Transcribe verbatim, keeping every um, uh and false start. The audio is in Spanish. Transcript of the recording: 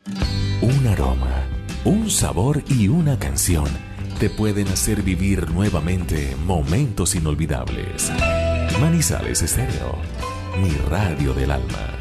Un aroma, un sabor y una canción te pueden hacer vivir nuevamente momentos inolvidables. Manizales Estéreo, mi radio del alma.